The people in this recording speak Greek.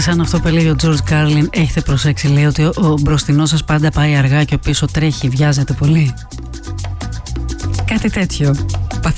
σαν αυτό που έλεγε ο George Carlin, έχετε προσέξει, λέει ότι ο μπροστινός σας πάντα πάει αργά και ο πίσω τρέχει, βιάζεται πολύ. Κάτι τέτοιο.